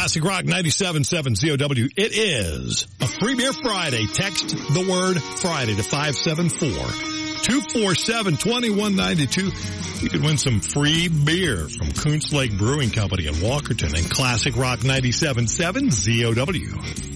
Classic Rock 97.7 ZOW. It is a free beer Friday. Text the word Friday to 574-247-2192. You could win some free beer from Kuntz Lake Brewing Company in Walkerton and Classic Rock 97.7 ZOW.